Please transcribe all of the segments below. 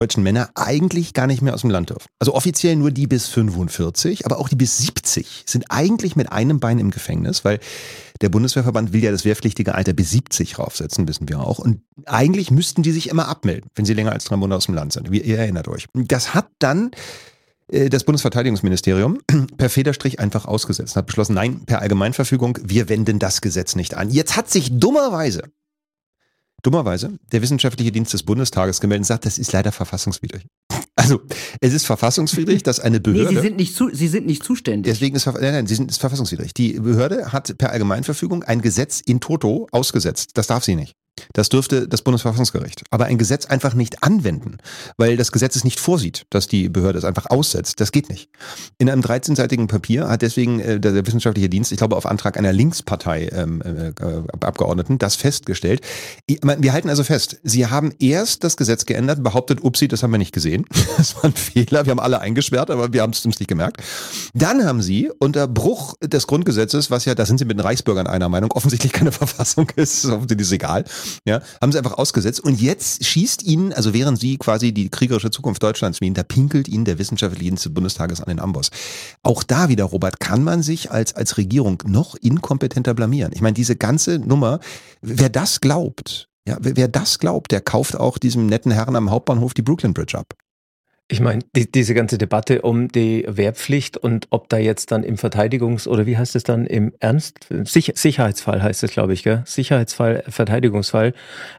deutschen Männer eigentlich gar nicht mehr aus dem Land dürfen. Also offiziell nur die bis 45, aber auch die bis 70 sind eigentlich mit einem Bein im Gefängnis, weil der Bundeswehrverband will ja das wehrpflichtige Alter bis 70 raufsetzen, wissen wir auch. Und eigentlich müssten die sich immer abmelden, wenn sie länger als 3 Monate aus dem Land sind. Ihr erinnert euch. Das hat dann das Bundesverteidigungsministerium per Federstrich einfach ausgesetzt. Hat beschlossen, nein, per Allgemeinverfügung, wir wenden das Gesetz nicht an. Jetzt hat sich dummerweise der Wissenschaftliche Dienst des Bundestages gemeldet und sagt, das ist leider verfassungswidrig. Also, es ist verfassungswidrig, dass eine Behörde... Nee, sie sind nicht zuständig. Deswegen ist ist verfassungswidrig. Die Behörde hat per Allgemeinverfügung ein Gesetz in toto ausgesetzt. Das darf sie nicht. Das dürfte das Bundesverfassungsgericht. Aber ein Gesetz einfach nicht anwenden, weil das Gesetz es nicht vorsieht, dass die Behörde es einfach aussetzt. Das geht nicht. In einem 13-seitigen Papier hat deswegen der wissenschaftliche Dienst, ich glaube auf Antrag einer Linkspartei Abgeordneten, das festgestellt. Wir halten also fest, sie haben erst das Gesetz geändert, behauptet, upsie, das haben wir nicht gesehen. Das war ein Fehler, wir haben alle eingesperrt, aber wir haben es uns nicht gemerkt. Dann haben sie unter Bruch des Grundgesetzes, was ja, da sind sie mit den Reichsbürgern einer Meinung, offensichtlich keine Verfassung ist, ist egal, ja, haben sie einfach ausgesetzt und jetzt schießt ihnen, also während sie quasi die kriegerische Zukunft Deutschlands wählen, da pinkelt ihnen der wissenschaftliche Dienst des Bundestages an den Amboss. Auch da wieder, Robert, kann man sich als Regierung noch inkompetenter blamieren. Ich meine, diese ganze Nummer, wer das glaubt, der kauft auch diesem netten Herrn am Hauptbahnhof die Brooklyn Bridge ab. Ich meine, diese ganze Debatte um die Wehrpflicht und ob da jetzt dann im oder wie heißt es dann, im Sicherheitsfall heißt es, glaube ich, gell? Sicherheitsfall, Verteidigungsfall,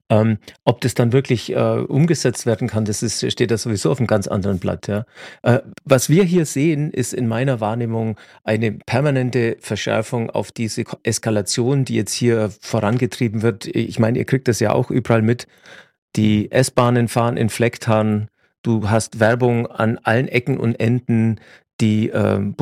ob das dann wirklich umgesetzt werden kann, steht da sowieso auf einem ganz anderen Blatt. Ja? Was wir hier sehen, ist in meiner Wahrnehmung eine permanente Verschärfung auf diese Eskalation, die jetzt hier vorangetrieben wird. Ich meine, ihr kriegt das ja auch überall mit. Die S-Bahnen fahren in Flecktarn. Du hast Werbung an allen Ecken und Enden. Die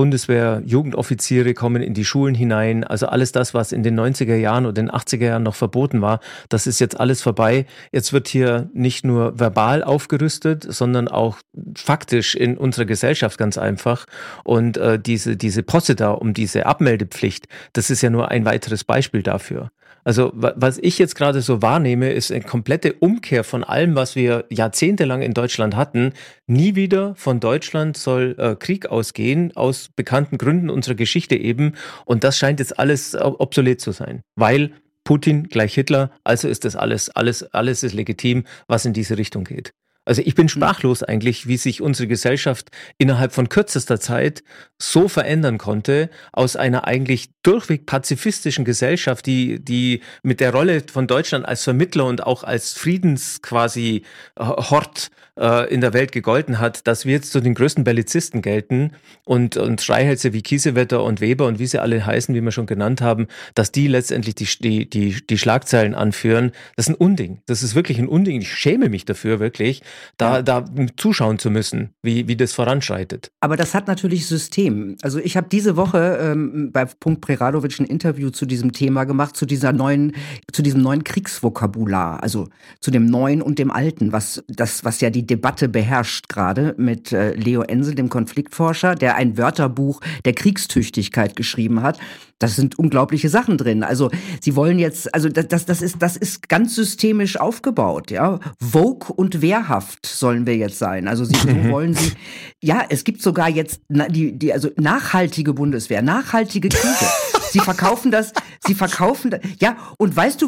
Bundeswehr-Jugendoffiziere kommen in die Schulen hinein. Also alles das, was in den 90er Jahren oder den 80er Jahren noch verboten war, das ist jetzt alles vorbei. Jetzt wird hier nicht nur verbal aufgerüstet, sondern auch faktisch in unserer Gesellschaft ganz einfach. Und diese Posse da um diese Abmeldepflicht, das ist ja nur ein weiteres Beispiel dafür. Also was ich jetzt gerade so wahrnehme, ist eine komplette Umkehr von allem, was wir jahrzehntelang in Deutschland hatten. Nie wieder von Deutschland soll Krieg ausgehen, aus bekannten Gründen unserer Geschichte eben. Und das scheint jetzt alles obsolet zu sein, weil Putin gleich Hitler, also ist das alles ist legitim, was in diese Richtung geht. Also ich bin sprachlos eigentlich, wie sich unsere Gesellschaft innerhalb von kürzester Zeit so verändern konnte, aus einer eigentlich durchweg pazifistischen Gesellschaft, die mit der Rolle von Deutschland als Vermittler und auch als Friedens quasi Hort in der Welt gegolten hat, dass wir jetzt zu den größten Bellizisten gelten und Schreihälse wie Kiesewetter und Weber und wie sie alle heißen, wie wir schon genannt haben, dass die letztendlich die Schlagzeilen anführen. Das ist ein Unding. Das ist wirklich ein Unding. Ich schäme mich dafür wirklich, da zuschauen zu müssen, wie das voranschreitet. Aber das hat natürlich System. Also ich habe diese Woche bei Punkt Preradovic ein Interview zu diesem Thema gemacht, zu diesem neuen Kriegsvokabular, also zu dem Neuen und dem Alten, was ja die Debatte beherrscht gerade mit Leo Ensel, dem Konfliktforscher, der ein Wörterbuch der Kriegstüchtigkeit geschrieben hat. Da sind unglaubliche Sachen drin. Also sie wollen jetzt, also das ist ganz systemisch aufgebaut, ja. Woke und wehrhaft sollen wir jetzt sein. Also so wollen sie, ja, es gibt sogar jetzt also nachhaltige Bundeswehr, nachhaltige Kriege. Sie verkaufen das, ja, und weißt du,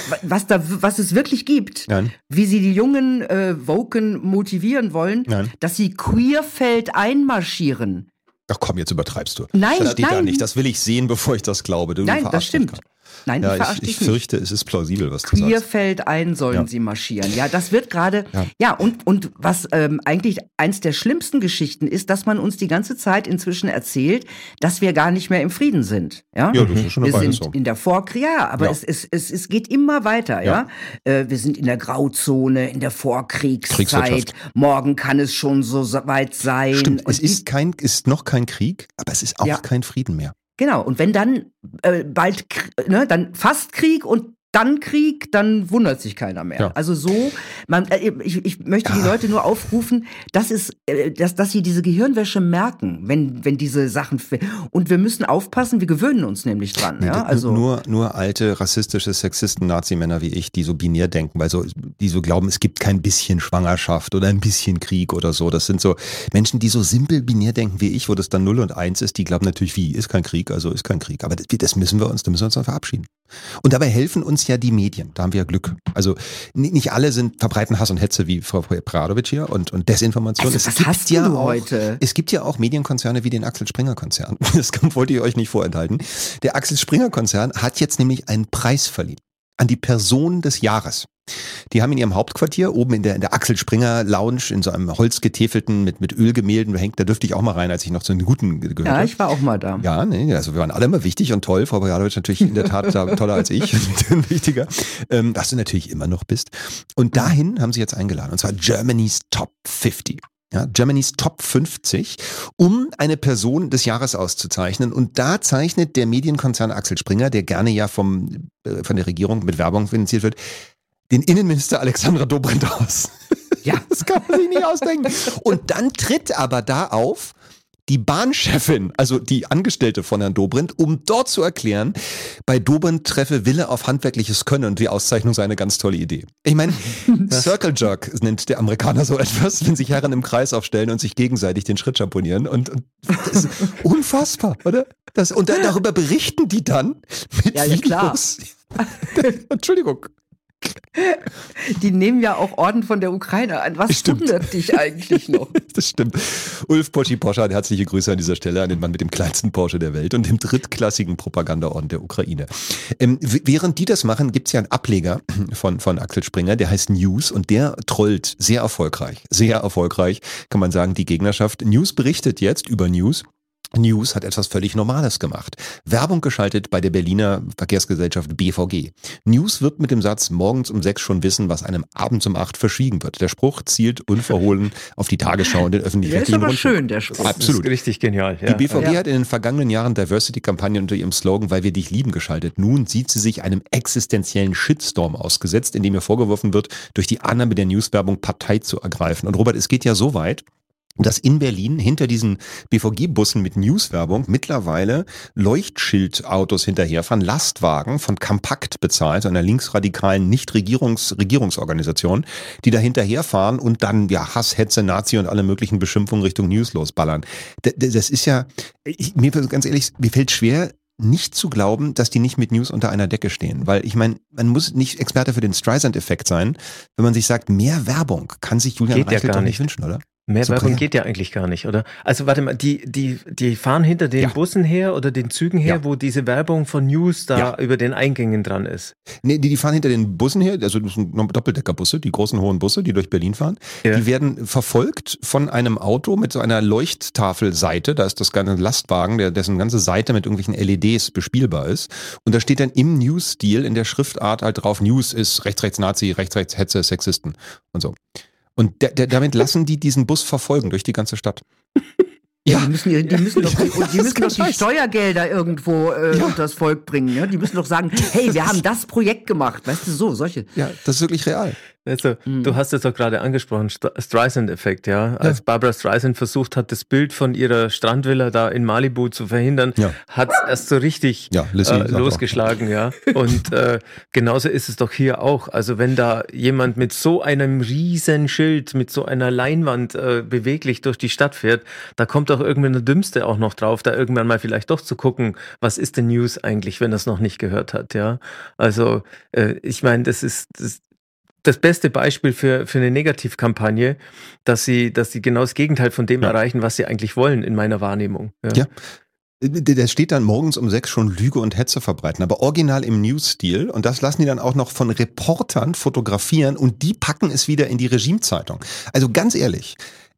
was es wirklich gibt? Nein. Wie sie die jungen Woken motivieren wollen? Nein. Dass sie queerfeld einmarschieren. Ach komm, jetzt übertreibst du. Nein, das steht nein. da nicht. Das will ich sehen, bevor ich das glaube. Nein, das stimmt. Nein, ich fürchte, es ist plausibel, was du sagst. Queerfeld ein sollen sie marschieren. Ja, das wird gerade, und was eigentlich eins der schlimmsten Geschichten ist, dass man uns die ganze Zeit inzwischen erzählt, dass wir gar nicht mehr im Frieden sind. Ja, das ist schon eine Weile so. Wir sind in der Vorkrieg, aber es geht immer weiter. Ja, wir sind in der Grauzone, in der Vorkriegszeit. Morgen kann es schon so weit sein. Stimmt, es ist noch kein Krieg, aber es ist auch kein Frieden mehr. Genau, und wenn dann bald, dann fast Krieg und dann Krieg, dann wundert sich keiner mehr. Ja. Also so, ich möchte die Leute nur aufrufen, dass sie diese Gehirnwäsche merken, wenn diese Sachen, und wir müssen aufpassen, wir gewöhnen uns nämlich dran. Nee, Ja? Also nur alte, rassistische Sexisten, Nazi-Männer wie ich, die so binär denken, weil die so glauben, es gibt kein bisschen Schwangerschaft oder ein bisschen Krieg oder so. Das sind so Menschen, die so simpel binär denken wie ich, wo das dann 0 und 1 ist, die glauben natürlich, wie, ist kein Krieg, also ist kein Krieg. Aber da müssen wir uns dann verabschieden. Und dabei helfen uns ja die Medien. Da haben wir ja Glück. Also nicht alle verbreiten Hass und Hetze wie Frau Pradovic hier und Desinformation. Also, was hast du heute? Es gibt ja auch Medienkonzerne wie den Axel Springer Konzern. Das wollte ich euch nicht vorenthalten. Der Axel Springer Konzern hat jetzt nämlich einen Preis verliehen an die Person des Jahres. Die haben in ihrem Hauptquartier oben in der Axel Springer Lounge in so einem holzgetäfelten mit Ölgemälden hängt, da dürfte ich auch mal rein, als ich noch zu den Guten gehörte. Ja, ich war auch mal da. Ja, nee, also wir waren alle immer wichtig und toll. Frau Pradovic natürlich in der Tat toller als ich, wichtiger, was du natürlich immer noch bist. Und dahin haben sie jetzt eingeladen, und zwar Germany's Top 50. Ja, Germany's Top 50, um eine Person des Jahres auszuzeichnen. Und da zeichnet der Medienkonzern Axel Springer, der gerne ja von der Regierung mit Werbung finanziert wird, den Innenminister Alexandra Dobrindt aus. Ja. Das kann man sich nicht ausdenken. Und dann tritt aber da auf die Bahnchefin, also die Angestellte von Herrn Dobrindt, um dort zu erklären, bei Dobrindt treffe Wille auf handwerkliches Können und die Auszeichnung sei eine ganz tolle Idee. Ich meine, Circle Jerk nennt der Amerikaner so etwas, wenn sich Herren im Kreis aufstellen und sich gegenseitig den Schritt schamponieren. Und das ist unfassbar, oder? Und darüber berichten die dann mit Videos. Klar. Entschuldigung. Die nehmen ja auch Orden von der Ukraine an. Was wundert dich eigentlich noch? Das stimmt. Ulf Poschi-Poschardt, herzliche Grüße an dieser Stelle an den Mann mit dem kleinsten Porsche der Welt und dem drittklassigen Propagandaorden der Ukraine. Während die das machen, gibt's ja einen Ableger von Axel Springer, der heißt News und der trollt sehr erfolgreich, kann man sagen, die Gegnerschaft. News berichtet jetzt über News. News hat etwas völlig Normales gemacht. Werbung geschaltet bei der Berliner Verkehrsgesellschaft BVG. News wird mit dem Satz morgens um 6 schon wissen, was einem abends um 8 verschwiegen wird. Der Spruch zielt unverhohlen auf die Tagesschau und den öffentlich-rechtlichen Rundfunk. Der ist aber schön, der Spruch. Absolut. Das ist richtig genial. Ja. Die BVG hat in den vergangenen Jahren Diversity-Kampagnen unter ihrem Slogan "Weil wir dich lieben" geschaltet. Nun sieht sie sich einem existenziellen Shitstorm ausgesetzt, in dem ihr vorgeworfen wird, durch die Annahme der Newswerbung Partei zu ergreifen. Und Robert, es geht ja so weit, dass in Berlin hinter diesen BVG-Bussen mit Newswerbung mittlerweile Leuchtschildautos hinterherfahren, Lastwagen von Compact bezahlt, einer linksradikalen Nicht-Regierungsorganisation, die da hinterherfahren und dann Hass, Hetze, Nazi und alle möglichen Beschimpfungen Richtung News losballern. Das ist ja, mir ganz ehrlich, mir fällt schwer, nicht zu glauben, dass die nicht mit News unter einer Decke stehen. Weil ich meine, man muss nicht Experte für den Streisand-Effekt sein, wenn man sich sagt, mehr Werbung kann sich Julian Reichelt doch nicht wünschen, oder? Mehr Werbung geht ja eigentlich gar nicht, oder? Also warte mal, die fahren hinter den Bussen her oder den Zügen her, wo diese Werbung von News da über den Eingängen dran ist. Nee, die fahren hinter den Bussen her, also das sind Doppeldeckerbusse, die großen hohen Busse, die durch Berlin fahren. Ja. Die werden verfolgt von einem Auto mit so einer Leuchttafelseite, da ist das ganze Lastwagen, dessen ganze Seite mit irgendwelchen LEDs bespielbar ist. Und da steht dann im News-Stil in der Schriftart halt drauf, News ist rechts, Nazi, rechts, Hetze, Sexisten und so. Und damit lassen die diesen Bus verfolgen durch die ganze Stadt. Ja, die müssen doch die Steuergelder irgendwo unters Volk bringen. Ja? Die müssen doch sagen, hey, wir haben das Projekt gemacht. Weißt du, solche. Ja, das ist wirklich real. Also, du hast es doch gerade angesprochen, Streisand-Effekt, ja. Als Barbra Streisand versucht hat, das Bild von ihrer Strandvilla da in Malibu zu verhindern, hat es erst so richtig losgeschlagen, ja. Und genauso ist es doch hier auch. Also wenn da jemand mit so einem riesen Schild, mit so einer Leinwand beweglich durch die Stadt fährt, da kommt doch irgendwann der Dümmste auch noch drauf, da irgendwann mal vielleicht doch zu gucken, was ist denn News eigentlich, wenn er es noch nicht gehört hat, ja. Also ich meine, das ist das beste Beispiel für eine Negativkampagne, dass sie genau das Gegenteil von dem erreichen, was sie eigentlich wollen, in meiner Wahrnehmung. Ja. Da steht dann morgens um 6 schon Lüge und Hetze verbreiten, aber original im News-Stil, und das lassen die dann auch noch von Reportern fotografieren und die packen es wieder in die Regimezeitung. Also ganz ehrlich,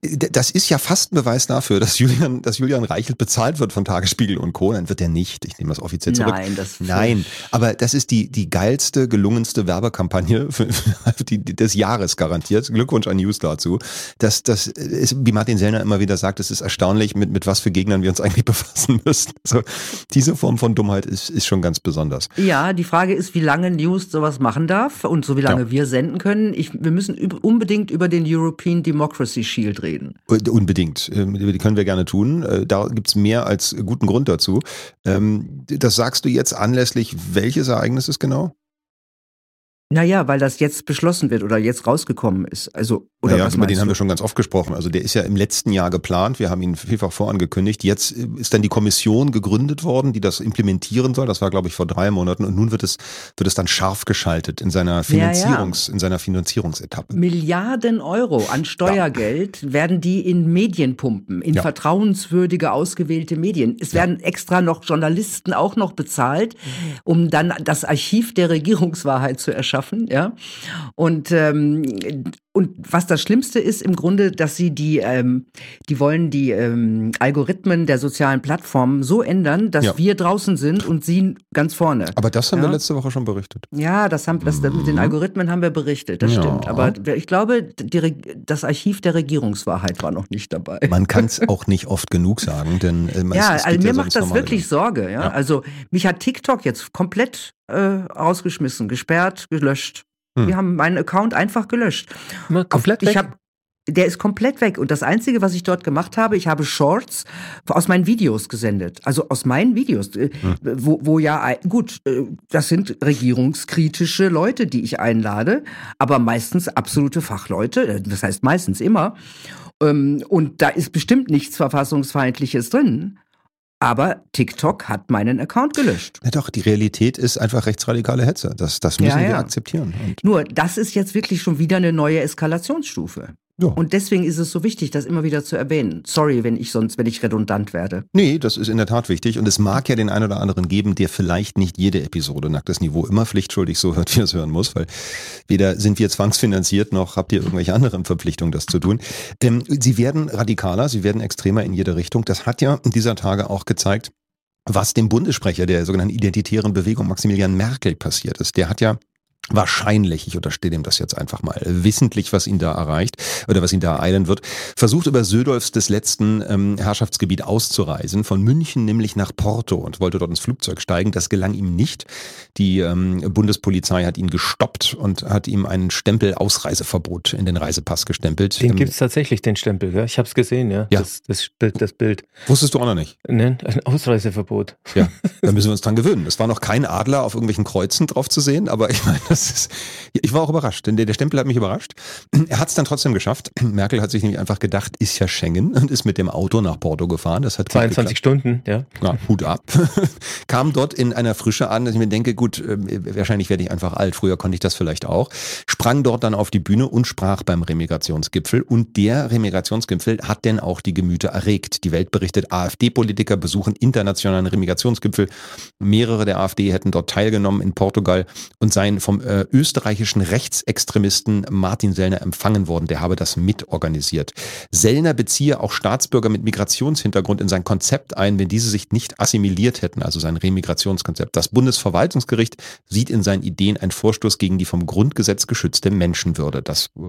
Das ist ja fast ein Beweis dafür, dass Julian Reichelt bezahlt wird von Tagesspiegel und Co. Dann wird er nicht. Ich nehme das offiziell zurück. Nein, aber das ist die geilste, gelungenste Werbekampagne des Jahres garantiert. Glückwunsch an News dazu. Das ist, wie Martin Sellner immer wieder sagt, es ist erstaunlich, mit was für Gegnern wir uns eigentlich befassen müssen. Also diese Form von Dummheit ist schon ganz besonders. Ja, die Frage ist, wie lange News sowas machen darf und so wie lange wir senden können. Wir müssen unbedingt über den European Democracy Shield reden. Unbedingt. Die können wir gerne tun. Da gibt's mehr als guten Grund dazu. Das sagst du jetzt anlässlich welches Ereignisses genau? Naja, weil das jetzt beschlossen wird oder jetzt rausgekommen ist. Also, oder naja, was über den meinst haben du? wir schon ganz oft gesprochen. Also der ist ja im letzten Jahr geplant. Wir haben ihn vielfach vorangekündigt. Jetzt ist dann die Kommission gegründet worden, die das implementieren soll. Das war, glaube ich, vor 3 Monaten. Und nun wird es dann scharf geschaltet in seiner in seiner Finanzierungsetappe. Milliarden Euro an Steuergeld werden die in Medien pumpen, in vertrauenswürdige, ausgewählte Medien. Es werden extra noch Journalisten auch noch bezahlt, um dann das Archiv der Regierungswahrheit zu erschaffen. Ja? Und was das Schlimmste ist im Grunde, dass sie die wollen die Algorithmen der sozialen Plattformen so ändern, dass wir draußen sind und sie ganz vorne. Aber das haben wir letzte Woche schon berichtet. Ja, das mit den Algorithmen haben wir berichtet, das stimmt. Aber ich glaube, das Archiv der Regierungswahrheit war noch nicht dabei. Man kann es auch nicht oft genug sagen, denn mir macht das wirklich Sorge. Ja? Also mich hat TikTok jetzt komplett rausgeschmissen, gesperrt, gelöscht. Die haben meinen Account einfach gelöscht. Komplett weg? Der ist komplett weg. Und das Einzige, was ich dort gemacht habe, ich habe Shorts aus meinen Videos gesendet. Also aus meinen Videos, das sind regierungskritische Leute, die ich einlade, aber meistens absolute Fachleute, das heißt meistens immer. Und da ist bestimmt nichts Verfassungsfeindliches drin. Aber TikTok hat meinen Account gelöscht. Ja doch, die Realität ist einfach rechtsradikale Hetze. Das müssen wir akzeptieren. Und nur, das ist jetzt wirklich schon wieder eine neue Eskalationsstufe. Ja. Und deswegen ist es so wichtig, das immer wieder zu erwähnen. Sorry, wenn ich redundant werde. Nee, das ist in der Tat wichtig. Und es mag ja den einen oder anderen geben, der vielleicht nicht jede Episode Nacktes Niveau immer pflichtschuldig so hört, wie er es hören muss, weil weder sind wir zwangsfinanziert, noch habt ihr irgendwelche anderen Verpflichtungen, das zu tun. Sie werden radikaler, sie werden extremer in jede Richtung. Das hat ja in dieser Tage auch gezeigt, was dem Bundessprecher der sogenannten identitären Bewegung Maximilian Merkel passiert ist. Der hat ja wahrscheinlich, ich unterstehe dem das jetzt einfach mal, wissentlich, was ihn da erreicht oder was ihn da ereilen wird, versucht über Södolfs des letzten Herrschaftsgebiet auszureisen, von München nämlich nach Porto und wollte dort ins Flugzeug steigen. Das gelang ihm nicht. Die Bundespolizei hat ihn gestoppt und hat ihm einen Stempel Ausreiseverbot in den Reisepass gestempelt. Den gibt's tatsächlich, den Stempel, ja? Ich habe es gesehen, ja. Das Bild. Wusstest du auch noch nicht? Nein, ein Ausreiseverbot. Ja, da müssen wir uns dran gewöhnen. Es war noch kein Adler auf irgendwelchen Kreuzen drauf zu sehen, aber ich meine, ich war auch überrascht, denn der Stempel hat mich überrascht. Er hat es dann trotzdem geschafft. Merkel hat sich nämlich einfach gedacht, ist ja Schengen und ist mit dem Auto nach Porto gefahren. Das hat 22 Stunden, ja. Ja, Hut ab. Kam dort in einer Frische an, dass ich mir denke, gut, wahrscheinlich werde ich einfach alt. Früher konnte ich das vielleicht auch. Sprang dort dann auf die Bühne und sprach beim Remigrationsgipfel. Und der Remigrationsgipfel hat denn auch die Gemüter erregt. Die Welt berichtet, AfD-Politiker besuchen internationalen Remigrationsgipfel. Mehrere der AfD hätten dort teilgenommen in Portugal und seien vom österreichischen Rechtsextremisten Martin Sellner empfangen worden. Der habe das mitorganisiert. Sellner beziehe auch Staatsbürger mit Migrationshintergrund in sein Konzept ein, wenn diese sich nicht assimiliert hätten, also sein Remigrationskonzept. Das Bundesverwaltungsgericht sieht in seinen Ideen einen Vorstoß gegen die vom Grundgesetz geschützte Menschenwürde.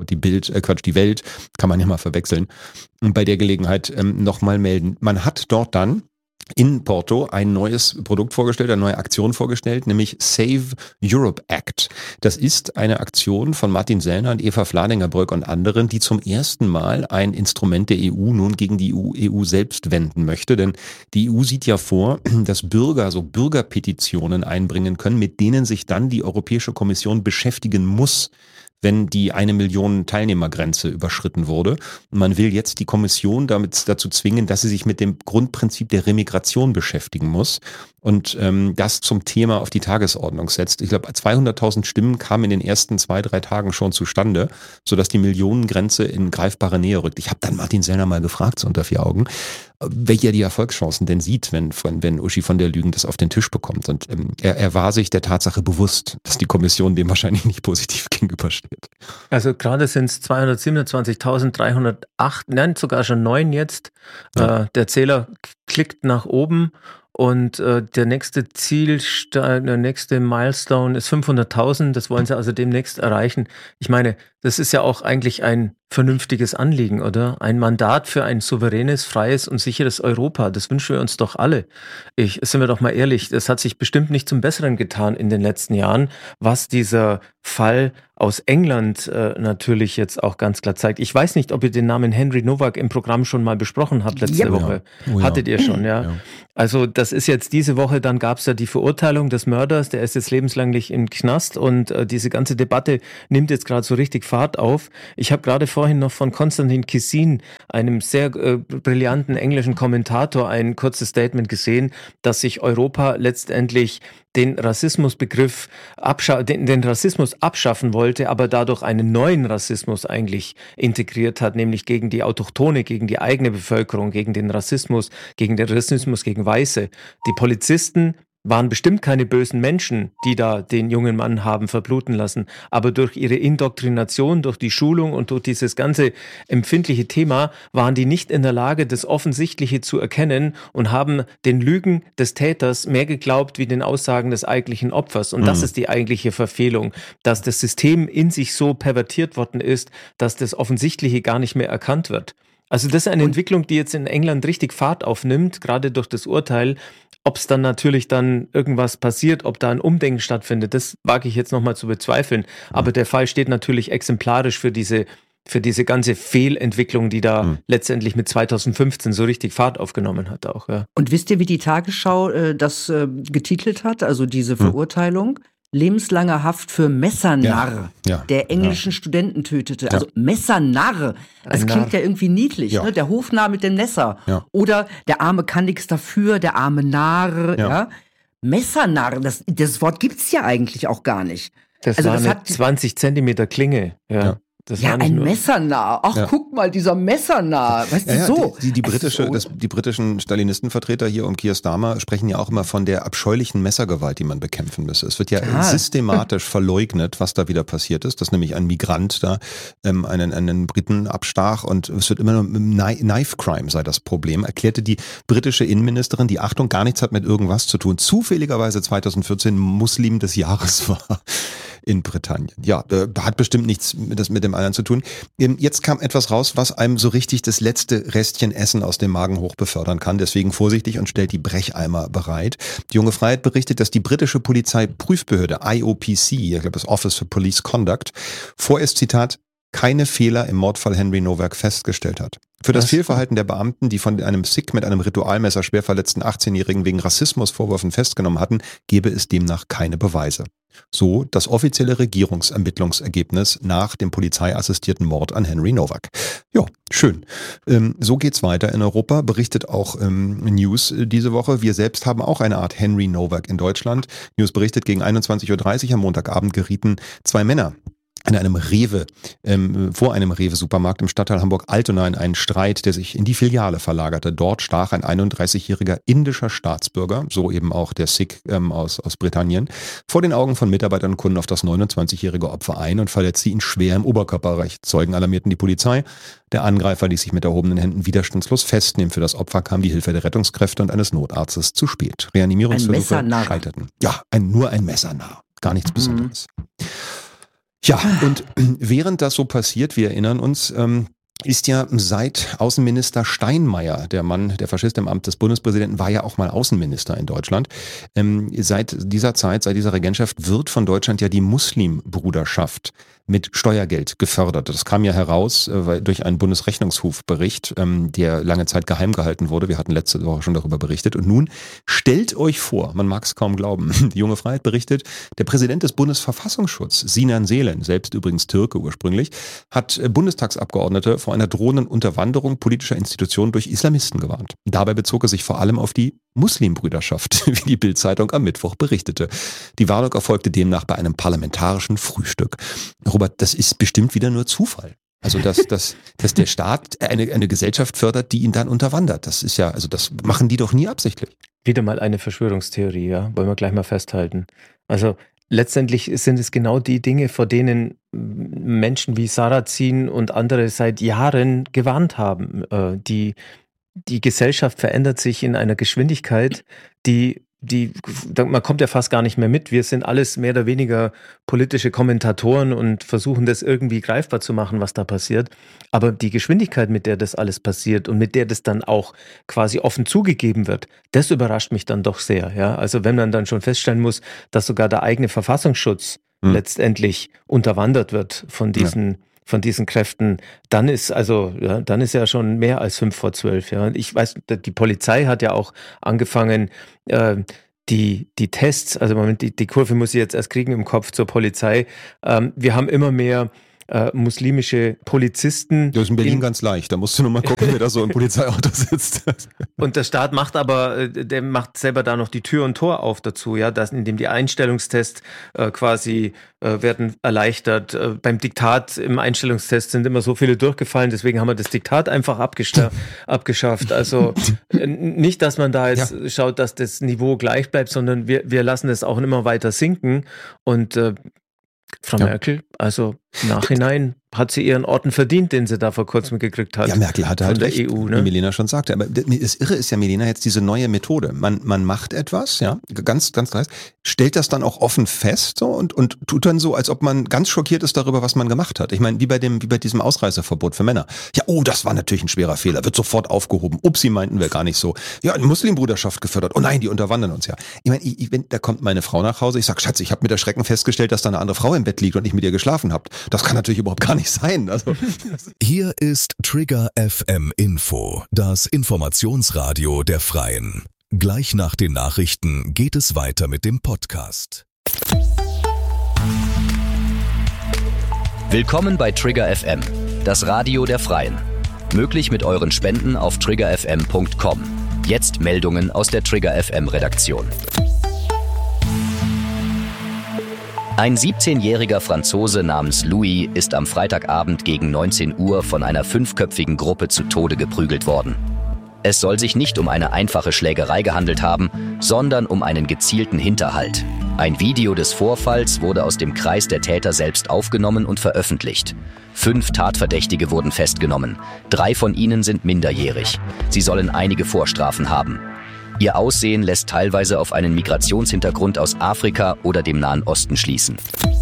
Die Welt kann man ja mal verwechseln und bei der Gelegenheit nochmal melden. Man hat dort dann in Porto ein neues Produkt vorgestellt, eine neue Aktion vorgestellt, nämlich Save Europe Act. Das ist eine Aktion von Martin Sellner und Eva Fladinger-Bröck und anderen, die zum ersten Mal ein Instrument der EU nun gegen die EU selbst wenden möchte. Denn die EU sieht ja vor, dass Bürger so Bürgerpetitionen einbringen können, mit denen sich dann die Europäische Kommission beschäftigen muss, wenn die 1 Million Teilnehmergrenze überschritten wurde. Und man will jetzt die Kommission damit dazu zwingen, dass sie sich mit dem Grundprinzip der Remigration beschäftigen muss und das zum Thema auf die Tagesordnung setzt. Ich glaube, 200.000 Stimmen kamen in den ersten 2-3 Tagen schon zustande, sodass die Millionengrenze in greifbare Nähe rückt. Ich habe dann Martin Sellner mal gefragt, so unter 4 Augen, welche er die Erfolgschancen denn sieht, wenn Uschi von der Leyen das auf den Tisch bekommt. Und er war sich der Tatsache bewusst, dass die Kommission dem wahrscheinlich nicht positiv gegenübersteht. Also gerade sind es 227.308, nein, sogar schon 9 jetzt. Ja. Der Zähler klickt nach oben. Und der nächste der nächste Milestone ist 500.000. Das wollen sie also demnächst erreichen. Ich meine, das ist ja auch eigentlich ein vernünftiges Anliegen, oder? Ein Mandat für ein souveränes, freies und sicheres Europa. Das wünschen wir uns doch alle. Sind wir doch mal ehrlich, das hat sich bestimmt nicht zum Besseren getan in den letzten Jahren, was dieser Fall aus England natürlich jetzt auch ganz klar zeigt. Ich weiß nicht, ob ihr den Namen Henry Nowak im Programm schon mal besprochen habt letzte Woche. Oh ja. Hattet ihr schon, ja? Also das ist jetzt diese Woche, dann gab es ja die Verurteilung des Mörders, der ist jetzt lebenslänglich im Knast und diese ganze Debatte nimmt jetzt gerade so richtig Fahrt auf. Ich habe gerade vorhin noch von Konstantin Kissin, einem sehr brillanten englischen Kommentator, ein kurzes Statement gesehen, dass sich Europa letztendlich den Rassismusbegriff den Rassismus abschaffen wollte, aber dadurch einen neuen Rassismus eigentlich integriert hat, nämlich gegen die Autochtone, gegen die eigene Bevölkerung, gegen den Rassismus gegen Weiße. Die Polizisten waren bestimmt keine bösen Menschen, die da den jungen Mann haben verbluten lassen, aber durch ihre Indoktrination, durch die Schulung und durch dieses ganze empfindliche Thema waren die nicht in der Lage, das Offensichtliche zu erkennen und haben den Lügen des Täters mehr geglaubt wie den Aussagen des eigentlichen Opfers. Und das ist die eigentliche Verfehlung, dass das System in sich so pervertiert worden ist, dass das Offensichtliche gar nicht mehr erkannt wird. Also das ist eine Entwicklung, die jetzt in England richtig Fahrt aufnimmt, gerade durch das Urteil. Ob es dann natürlich dann irgendwas passiert, ob da ein Umdenken stattfindet, das wage ich jetzt nochmal zu bezweifeln. Aber der Fall steht natürlich exemplarisch für diese ganze Fehlentwicklung, die da letztendlich mit 2015 so richtig Fahrt aufgenommen hat auch. Ja. Und wisst ihr, wie die Tagesschau das getitelt hat, also diese Verurteilung? Lebenslanger Haft für Messernarr, der englischen Studenten tötete. Also Messernarr, das klingt ja irgendwie niedlich, ne? Der Hofnarr mit dem Messer. Ja. Oder der Arme kann nichts dafür, der arme Narr. Ja. Messernarr, das Wort gibt's ja eigentlich auch gar nicht. Das war eine 20 Zentimeter Klinge. Ja. Ja, ein Messernarr. Ach, guck mal, dieser Messernarr. Weißt du, so. Die britischen Stalinistenvertreter hier um Keir Starmer sprechen ja auch immer von der abscheulichen Messergewalt, die man bekämpfen müsse. Es wird ja systematisch verleugnet, was da wieder passiert ist, dass nämlich ein Migrant da einen Briten abstach und es wird immer nur Knife Crime sei das Problem, erklärte die britische Innenministerin, die Achtung gar nichts hat mit irgendwas zu tun, zufälligerweise 2014 Muslim des Jahres war. In Britannien. Ja, hat bestimmt nichts mit dem anderen zu tun. Jetzt kam etwas raus, was einem so richtig das letzte Restchen Essen aus dem Magen hoch befördern kann. Deswegen vorsichtig und stellt die Brecheimer bereit. Die Junge Freiheit berichtet, dass die britische Polizeiprüfbehörde IOPC, ich glaube das Office for Police Conduct, vorerst, Zitat, keine Fehler im Mordfall Henry Nowak festgestellt hat. Für das Fehlverhalten der Beamten, die von einem Sikh mit einem Ritualmesser schwer verletzten 18-Jährigen wegen Rassismusvorwürfen festgenommen hatten, gebe es demnach keine Beweise. So das offizielle Regierungsermittlungsergebnis nach dem polizeiassistierten Mord an Henry Nowak. Ja, schön. So geht's weiter in Europa, berichtet auch News diese Woche. Wir selbst haben auch eine Art Henry Nowak in Deutschland. News berichtet, gegen 21.30 Uhr am Montagabend gerieten 2 Männer vor einem Rewe-Supermarkt im Stadtteil Hamburg-Altona in einen Streit, der sich in die Filiale verlagerte. Dort stach ein 31-jähriger indischer Staatsbürger, so eben auch der Sikh aus Britannien, vor den Augen von Mitarbeitern und Kunden auf das 29-jährige Opfer ein und verletzte ihn schwer im Oberkörperbereich. Zeugen alarmierten die Polizei. Der Angreifer ließ sich mit erhobenen Händen widerstandslos festnehmen. Für das Opfer kam die Hilfe der Rettungskräfte und eines Notarztes zu spät. Reanimierungsversuche scheiterten. Ja, nur ein Messernarr. Gar nichts Besonderes. Ja, und während das so passiert, wir erinnern uns, ist ja seit Außenminister Steinmeier, der Mann, der Faschist im Amt des Bundespräsidenten, war ja auch mal Außenminister in Deutschland. Seit dieser Regentschaft wird von Deutschland ja die Muslimbruderschaft mit Steuergeld gefördert. Das kam ja heraus durch einen Bundesrechnungshofbericht, der lange Zeit geheim gehalten wurde. Wir hatten letzte Woche schon darüber berichtet. Und nun stellt euch vor, man mag es kaum glauben, die Junge Freiheit berichtet, der Präsident des Bundesverfassungsschutzes, Sinan Selen, selbst übrigens Türke ursprünglich, hat Bundestagsabgeordnete vor einer drohenden Unterwanderung politischer Institutionen durch Islamisten gewarnt. Dabei bezog er sich vor allem auf die Muslimbrüderschaft, wie die Bild-Zeitung am Mittwoch berichtete. Die Warnung erfolgte demnach bei einem parlamentarischen Frühstück. Robert, das ist bestimmt wieder nur Zufall. Also dass der Staat eine Gesellschaft fördert, die ihn dann unterwandert. Das ist ja, also das machen die doch nie absichtlich. Wieder mal eine Verschwörungstheorie, ja, wollen wir gleich mal festhalten. Also letztendlich sind es genau die Dinge, vor denen Menschen wie Sarrazin und andere seit Jahren gewarnt haben. Die Gesellschaft verändert sich in einer Geschwindigkeit, man kommt ja fast gar nicht mehr mit. Wir sind alles mehr oder weniger politische Kommentatoren und versuchen das irgendwie greifbar zu machen, was da passiert. Aber die Geschwindigkeit, mit der das alles passiert und mit der das dann auch quasi offen zugegeben wird, das überrascht mich dann doch sehr. Ja? Also wenn man dann schon feststellen muss, dass sogar der eigene Verfassungsschutz letztendlich unterwandert wird von diesen Kräften, dann ist ja schon mehr als 5:12. Ja. Ich weiß, die Polizei hat ja auch angefangen, die Tests, also Moment, die Kurve muss ich jetzt erst kriegen im Kopf zur Polizei. Wir haben immer mehr muslimische Polizisten. Das ist in Berlin ganz leicht, da musst du nur mal gucken, wer da so im Polizeiauto sitzt. Und der Staat der macht selber da noch die Tür und Tor auf dazu, ja, indem die Einstellungstests quasi werden erleichtert. Beim Diktat im Einstellungstest sind immer so viele durchgefallen, deswegen haben wir das Diktat einfach abgeschafft. Also nicht, dass man da jetzt schaut, dass das Niveau gleich bleibt, sondern wir lassen es auch immer weiter sinken und Frau Merkel, also im Nachhinein hat sie ihren Orden verdient, den sie da vor kurzem gekriegt hat. Ja, Merkel hatte halt recht, EU, ne? Wie Milena schon sagte. Aber das Irre ist ja, Milena, jetzt diese neue Methode. Man macht etwas, ja, ganz, ganz dreist, stellt das dann auch offen fest so, und tut dann so, als ob man ganz schockiert ist darüber, was man gemacht hat. Ich meine, wie bei diesem Ausreiseverbot für Männer. Ja, das war natürlich ein schwerer Fehler, wird sofort aufgehoben. Upsi, meinten wir gar nicht so. Ja, eine Muslimbruderschaft gefördert. Oh nein, die unterwandern uns ja. Ich meine, da kommt meine Frau nach Hause, ich sag, Schatz, ich habe mit Erschrecken festgestellt, dass da eine andere Frau im Bett liegt und ich mit ihr geschlafen habe. Das kann natürlich überhaupt gar nicht sein. Also. Hier ist Trigger FM Info, das Informationsradio der Freien. Gleich nach den Nachrichten geht es weiter mit dem Podcast. Willkommen bei Trigger FM, das Radio der Freien. Möglich mit euren Spenden auf triggerfm.com. Jetzt Meldungen aus der Trigger FM Redaktion. Ein 17-jähriger Franzose namens Louis ist am Freitagabend gegen 19 Uhr von einer 5-köpfigen Gruppe zu Tode geprügelt worden. Es soll sich nicht um eine einfache Schlägerei gehandelt haben, sondern um einen gezielten Hinterhalt. Ein Video des Vorfalls wurde aus dem Kreis der Täter selbst aufgenommen und veröffentlicht. 5 Tatverdächtige wurden festgenommen. 3 von ihnen sind minderjährig. Sie sollen einige Vorstrafen haben. Ihr Aussehen lässt teilweise auf einen Migrationshintergrund aus Afrika oder dem Nahen Osten schließen.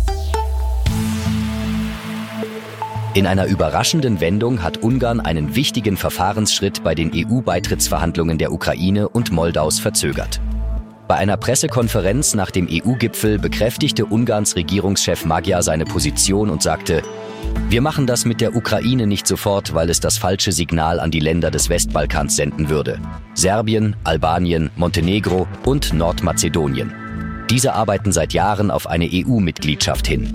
In einer überraschenden Wendung hat Ungarn einen wichtigen Verfahrensschritt bei den EU-Beitrittsverhandlungen der Ukraine und Moldaus verzögert. Bei einer Pressekonferenz nach dem EU-Gipfel bekräftigte Ungarns Regierungschef Magyar seine Position und sagte: Wir machen das mit der Ukraine nicht sofort, weil es das falsche Signal an die Länder des Westbalkans senden würde. Serbien, Albanien, Montenegro und Nordmazedonien. Diese arbeiten seit Jahren auf eine EU-Mitgliedschaft hin.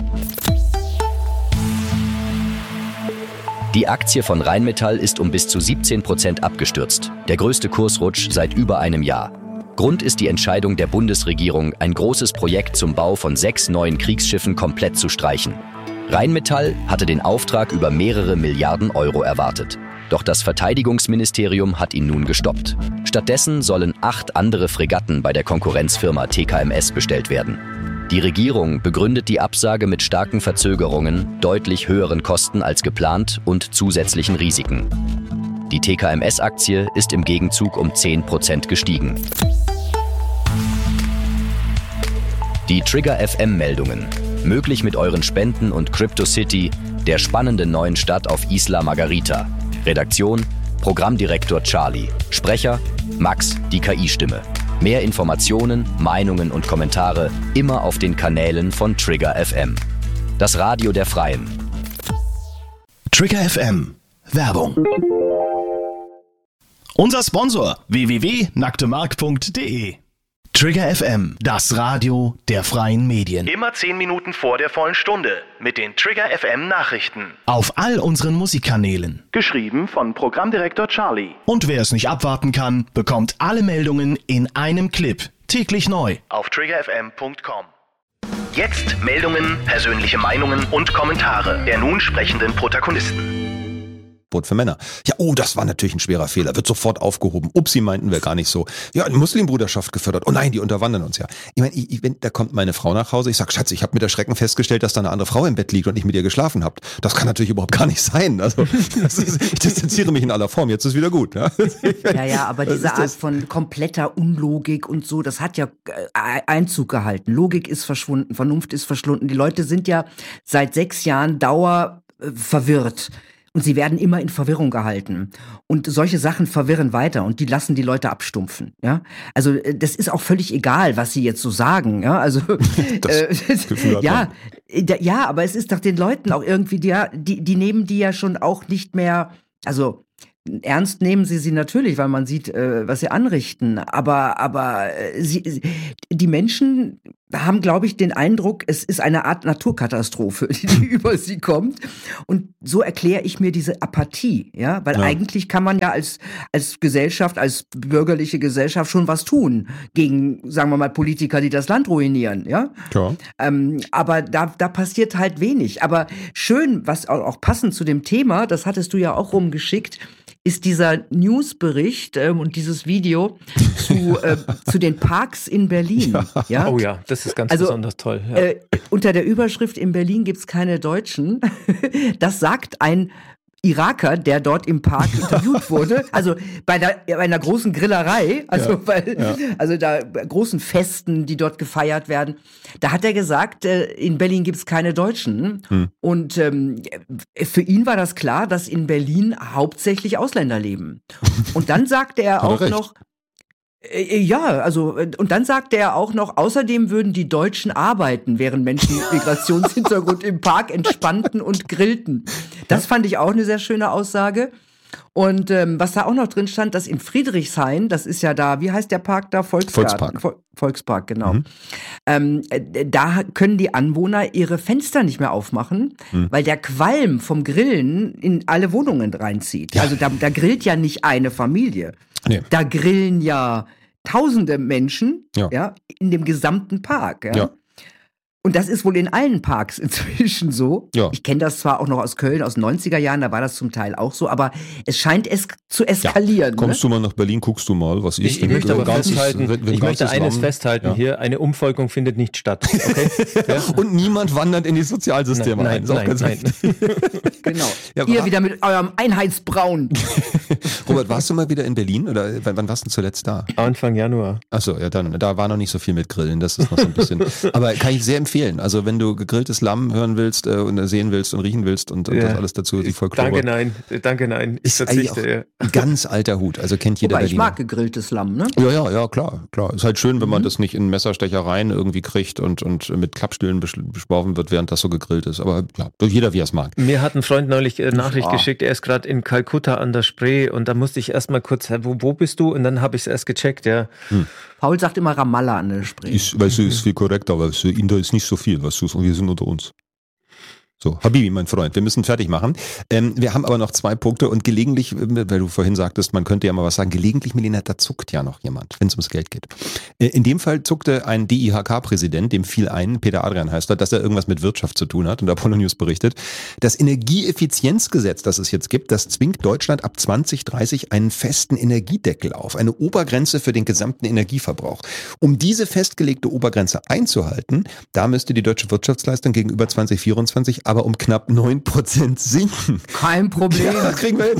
Die Aktie von Rheinmetall ist um bis zu 17% abgestürzt. Der größte Kursrutsch seit über einem Jahr. Grund ist die Entscheidung der Bundesregierung, ein großes Projekt zum Bau von 6 neuen Kriegsschiffen komplett zu streichen. Rheinmetall hatte den Auftrag über mehrere Milliarden Euro erwartet. Doch das Verteidigungsministerium hat ihn nun gestoppt. Stattdessen sollen 8 andere Fregatten bei der Konkurrenzfirma TKMS bestellt werden. Die Regierung begründet die Absage mit starken Verzögerungen, deutlich höheren Kosten als geplant und zusätzlichen Risiken. Die TKMS-Aktie ist im Gegenzug um 10% gestiegen. Die Trigger FM-Meldungen. Möglich mit euren Spenden und CryptoCity, der spannenden neuen Stadt auf Isla Margarita. Redaktion: Programmdirektor Charlie. Sprecher: Max, die KI-Stimme. Mehr Informationen, Meinungen und Kommentare immer auf den Kanälen von Trigger FM. Das Radio der Freien. Trigger FM. Werbung. Unser Sponsor www.nacktemark.de. Trigger FM, das Radio der freien Medien. Immer 10 Minuten vor der vollen Stunde mit den Trigger FM Nachrichten. Auf all unseren Musikkanälen. Geschrieben von Programmdirektor Charlie. Und wer es nicht abwarten kann, bekommt alle Meldungen in einem Clip. Täglich neu. Auf triggerfm.com. Jetzt Meldungen, persönliche Meinungen und Kommentare der nun sprechenden Protagonisten. Für Männer. Ja, oh, das war natürlich ein schwerer Fehler. Wird sofort aufgehoben. Upsi, meinten wir gar nicht so. Ja, eine Muslimbruderschaft gefördert. Oh nein, die unterwandern uns ja. Ich meine, da kommt meine Frau nach Hause. Ich sag, Schatz, ich habe mit Erschrecken festgestellt, dass da eine andere Frau im Bett liegt und ich mit ihr geschlafen habe. Das kann natürlich überhaupt gar nicht sein. Also, ich distanziere mich in aller Form. Jetzt ist wieder gut. Ja, aber diese Art von kompletter Unlogik und so, das hat ja Einzug gehalten. Logik ist verschwunden, Vernunft ist verschwunden. Die Leute sind ja seit 6 Jahren verwirrt. Und sie werden immer in Verwirrung gehalten. Und solche Sachen verwirren weiter und die lassen die Leute abstumpfen. Ja? Also das ist auch völlig egal, was sie jetzt so sagen. Ja, also ja, aber es ist doch den Leuten auch irgendwie, die nehmen die ja schon auch nicht mehr, also ernst nehmen sie natürlich, weil man sieht, was sie anrichten. Aber die Menschen haben, glaube ich, den Eindruck, es ist eine Art Naturkatastrophe, die über sie kommt. Und so erkläre ich mir diese Apathie, ja, weil eigentlich kann man ja als Gesellschaft, als bürgerliche Gesellschaft schon was tun gegen, sagen wir mal, Politiker, die das Land ruinieren, ja. Aber da passiert halt wenig. Aber schön, was auch passend zu dem Thema, das hattest du ja auch rumgeschickt, ist dieser Newsbericht und dieses Video zu den Parks in Berlin. Ja? Oh ja, das ist ganz besonders toll. Ja. Unter der Überschrift "In Berlin gibt's keine Deutschen", das sagt ein Iraker, der dort im Park interviewt wurde, also bei einer großen Grillerei, also da großen Festen, die dort gefeiert werden, da hat er gesagt, in Berlin gibt's keine Deutschen. Und für ihn war das klar, dass in Berlin hauptsächlich Ausländer leben. Und dann sagte er auch noch, und dann sagte er auch noch, außerdem würden die Deutschen arbeiten, während Menschen mit Migrationshintergrund im Park entspannten und grillten. Das fand ich auch eine sehr schöne Aussage. Und was da auch noch drin stand, dass in Friedrichshain, das ist ja da, wie heißt der Park da? Volkspark, genau. Da können die Anwohner ihre Fenster nicht mehr aufmachen, weil der Qualm vom Grillen in alle Wohnungen reinzieht. Ja. Also da grillt ja nicht eine Familie. Nee. Da grillen ja tausende Menschen in dem gesamten Park. Ja. Und das ist wohl in allen Parks inzwischen so. Ja. Ich kenne das zwar auch noch aus Köln, aus den 90er Jahren, da war das zum Teil auch so, aber es scheint zu eskalieren. Ja. Kommst du mal nach Berlin, guckst du mal, was ist. Ich möchte aber festhalten, hier, eine Umvolkung findet nicht statt. Okay? Ja. Und niemand wandert in die Sozialsysteme ein. Nein. Genau. Ja, ihr wieder mit eurem Einheitsbraun. Robert, warst du mal wieder in Berlin oder wann warst du zuletzt da? Anfang Januar. Achso, ja dann, da war noch nicht so viel mit Grillen, das ist noch so ein bisschen, aber kann ich sehr empfehlen. Also wenn du gegrilltes Lamm hören willst und sehen willst und riechen willst und das alles dazu, die Folklore. Danke, nein. Ich verzichte. Ein ganz alter Hut, also kennt jeder Berliner. Ich mag gegrilltes Lamm, ne? Ja, klar. Ist halt schön, wenn man das nicht in Messerstechereien irgendwie kriegt und mit Klappstühlen beschworfen wird, während das so gegrillt ist. Aber ja, jeder wie er es mag. Mir hat ein Freund neulich Nachricht geschickt, er ist gerade in Kalkutta an der Spree und da musste ich erstmal kurz, wo bist du? Und dann habe ich es erst gecheckt, ja. Paul sagt immer Ramallah an der Spree. Weißt du, ist viel korrekter, aber da ist nicht so viel, weißt du, wir sind unter uns. So, Habibi, mein Freund, wir müssen fertig machen. Wir haben aber noch 2 Punkte und gelegentlich, weil du vorhin sagtest, man könnte ja mal was sagen, gelegentlich, Melina, da zuckt ja noch jemand, wenn es ums Geld geht. In dem Fall zuckte ein DIHK-Präsident, dem fiel ein, Peter Adrian heißt er, dass er irgendwas mit Wirtschaft zu tun hat und Apollo News berichtet. Das Energieeffizienzgesetz, das es jetzt gibt, das zwingt Deutschland ab 2030 einen festen Energiedeckel auf, eine Obergrenze für den gesamten Energieverbrauch. Um diese festgelegte Obergrenze einzuhalten, da müsste die deutsche Wirtschaftsleistung gegenüber 2024 aber um knapp 9% sinken. Kein Problem. Ja, kriegen wir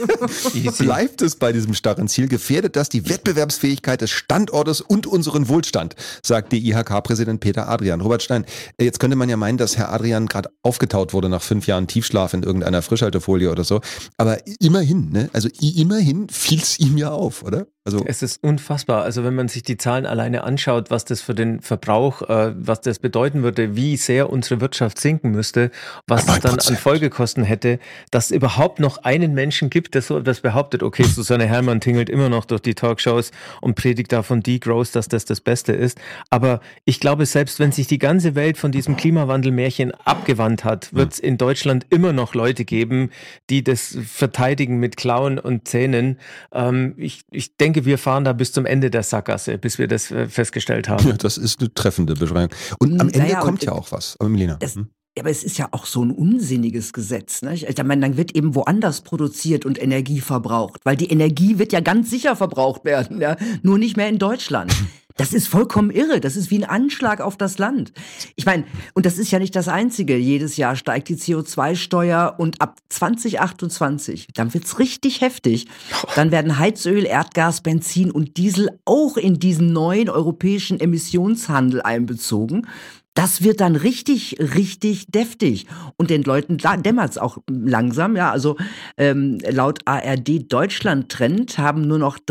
hin. Bleibt es bei diesem starren Ziel, gefährdet das die Wettbewerbsfähigkeit des Standortes und unseren Wohlstand, sagt DIHK-Präsident Peter Adrian. Robert Stein, jetzt könnte man ja meinen, dass Herr Adrian gerade aufgetaut wurde nach 5 Jahren Tiefschlaf in irgendeiner Frischhaltefolie oder so. Aber immerhin, ne? Also immerhin fiel es ihm ja auf, oder? Also es ist unfassbar. Also wenn man sich die Zahlen alleine anschaut, was das für den Verbrauch, was das bedeuten würde, wie sehr unsere Wirtschaft sinken müsste, was es dann an Folgekosten hätte, dass es überhaupt noch einen Menschen gibt, der so etwas behauptet. Okay, Susanne Herrmann tingelt immer noch durch die Talkshows und predigt da von Degrowth, dass das Beste ist. Aber ich glaube, selbst wenn sich die ganze Welt von diesem Klimawandelmärchen abgewandt hat, wird es in Deutschland immer noch Leute geben, die das verteidigen mit Klauen und Zähnen. Ich denke, denke, wir fahren da bis zum Ende der Sackgasse, bis wir das festgestellt haben. Ja, das ist eine treffende Beschreibung. Und am Ende kommt ja auch was. Aber Milena. Aber es ist ja auch so ein unsinniges Gesetz. Ne? Ich meine, dann wird eben woanders produziert und Energie verbraucht. Weil die Energie wird ja ganz sicher verbraucht werden. Ja? Nur nicht mehr in Deutschland. Das ist vollkommen irre. Das ist wie ein Anschlag auf das Land. Ich meine, und das ist ja nicht das Einzige. Jedes Jahr steigt die CO2-Steuer und ab 2028, dann wird's richtig heftig. Dann werden Heizöl, Erdgas, Benzin und Diesel auch in diesen neuen europäischen Emissionshandel einbezogen. Das wird dann richtig, richtig deftig. Und den Leuten dämmert's auch langsam. Ja, also laut ARD Deutschland-Trend haben nur noch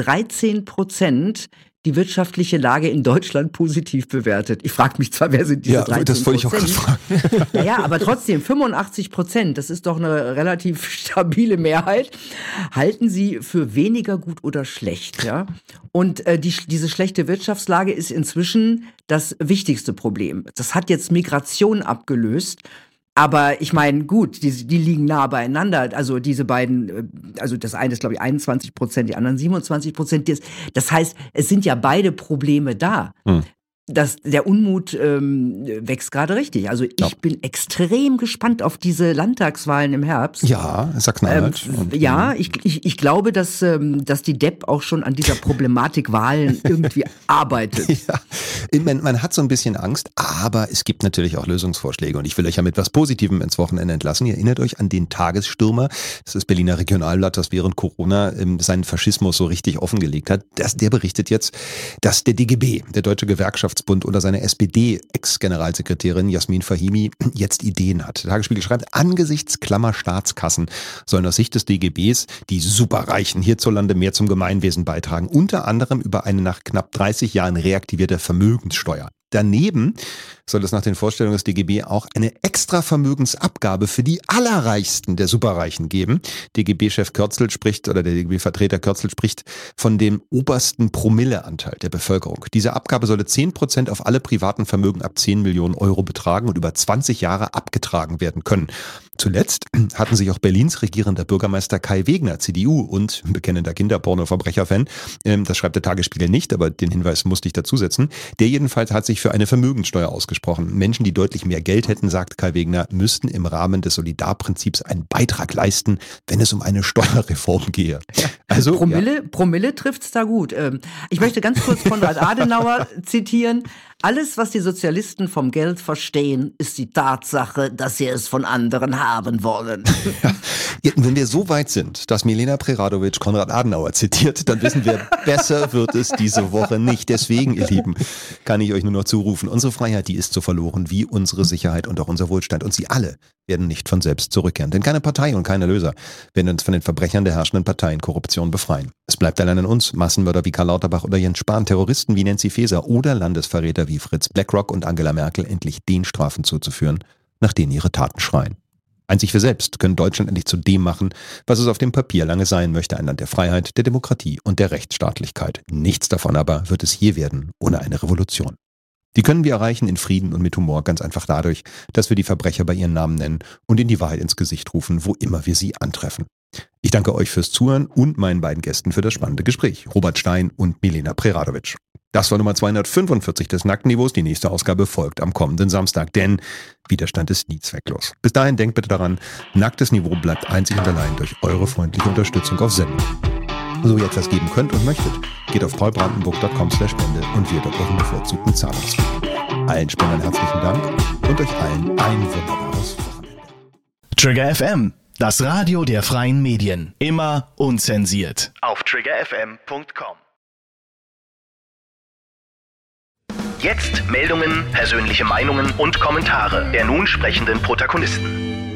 13% die wirtschaftliche Lage in Deutschland positiv bewertet. Ich frage mich zwar, wer sind diese 13%? Ja, das wollte ich auch gerade fragen. Ja, aber trotzdem, 85%, das ist doch eine relativ stabile Mehrheit, halten sie für weniger gut oder schlecht. Ja? Und diese schlechte Wirtschaftslage ist inzwischen das wichtigste Problem. Das hat jetzt Migration abgelöst. Aber ich meine, gut, die liegen nah beieinander. Also diese beiden, also das eine ist, glaube ich, 21%, die anderen 27%. Das heißt, es sind ja beide Probleme da. Der Unmut wächst gerade richtig. Also ich bin extrem gespannt auf diese Landtagswahlen im Herbst. Ja, Sachsen-Anhalt. Ja, ich glaube, dass die Depp auch schon an dieser Problematik Wahlen irgendwie arbeitet. Ja, man hat so ein bisschen Angst, aber es gibt natürlich auch Lösungsvorschläge. Und ich will euch ja mit was Positivem ins Wochenende entlassen. Ihr erinnert euch an den Tagesstürmer. Das ist das Berliner Regionalblatt, das während Corona seinen Faschismus so richtig offengelegt hat. Der berichtet jetzt, dass der DGB, der Deutsche Gewerkschaftsbund, oder seine SPD-Ex-Generalsekretärin Jasmin Fahimi jetzt Ideen hat. Der Tagesspiegel schreibt, angesichts klammer Staatskassen sollen aus Sicht des DGBs die Superreichen hierzulande mehr zum Gemeinwesen beitragen, unter anderem über eine nach knapp 30 Jahren reaktivierte Vermögenssteuer. Daneben soll es nach den Vorstellungen des DGB auch eine Extravermögensabgabe für die Allerreichsten der Superreichen geben. DGB-Chef Kürzel spricht, oder der DGB-Vertreter Kürzel spricht von dem obersten Promilleanteil der Bevölkerung. Diese Abgabe solle 10% auf alle privaten Vermögen ab 10 Millionen Euro betragen und über 20 Jahre abgetragen werden können. Zuletzt hatten sich auch Berlins regierender Bürgermeister Kai Wegner, CDU und bekennender Kinderporno-Verbrecher-Fan, das schreibt der Tagesspiegel nicht, aber den Hinweis musste ich dazusetzen, der jedenfalls hat sich für eine Vermögenssteuer ausgesprochen. Menschen, die deutlich mehr Geld hätten, sagt Kai Wegner, müssten im Rahmen des Solidarprinzips einen Beitrag leisten, wenn es um eine Steuerreform gehe. Also Promille trifft's da gut. Ich möchte ganz kurz Konrad Adenauer zitieren. Alles, was die Sozialisten vom Geld verstehen, ist die Tatsache, dass sie es von anderen haben wollen. Ja, wenn wir so weit sind, dass Milena Preradovic Konrad Adenauer zitiert, dann wissen wir, besser wird es diese Woche nicht. Deswegen, ihr Lieben, kann ich euch nur noch zurufen, unsere Freiheit, die ist so verloren wie unsere Sicherheit und auch unser Wohlstand. Und sie alle werden nicht von selbst zurückkehren. Denn keine Partei und kein Erlöser werden uns von den Verbrechern der herrschenden Parteien Korruption befreien. Es bleibt allein an uns, Massenmörder wie Karl Lauterbach oder Jens Spahn, Terroristen wie Nancy Faeser oder Landesverräter wie Fritz BlackRock und Angela Merkel endlich den Strafen zuzuführen, nach denen ihre Taten schreien. Einzig wir selbst können Deutschland endlich zu dem machen, was es auf dem Papier lange sein möchte, ein Land der Freiheit, der Demokratie und der Rechtsstaatlichkeit. Nichts davon aber wird es je werden ohne eine Revolution. Die können wir erreichen in Frieden und mit Humor, ganz einfach dadurch, dass wir die Verbrecher bei ihren Namen nennen und ihnen die Wahrheit ins Gesicht rufen, wo immer wir sie antreffen. Ich danke euch fürs Zuhören und meinen beiden Gästen für das spannende Gespräch, Robert Stein und Milena Preradovic. Das war Nummer 245 des Nacktniveaus. Die nächste Ausgabe folgt am kommenden Samstag, denn Widerstand ist nie zwecklos. Bis dahin denkt bitte daran, nacktes Niveau bleibt einzig und allein durch eure freundliche Unterstützung auf Sendung. So ihr etwas geben könnt und möchtet, geht auf paulbrandenburg.com/spende und wählt euren bevorzugten Zahlungsweg. Allen Spendern herzlichen Dank und euch allen ein wunderbares Wochenende. Trigger FM, das Radio der freien Medien. Immer unzensiert. Auf triggerfm.com. Jetzt Meldungen, persönliche Meinungen und Kommentare der nun sprechenden Protagonisten.